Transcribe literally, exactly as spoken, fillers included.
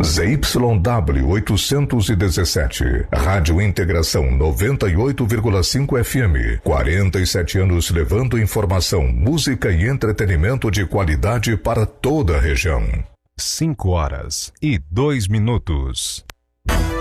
Z Y W oitocentos e dezessete, Rádio Integração noventa e oito vírgula cinco F M, quarenta e sete anos levando informação, música e entretenimento de qualidade para toda a região. Cinco horas e dois minutos.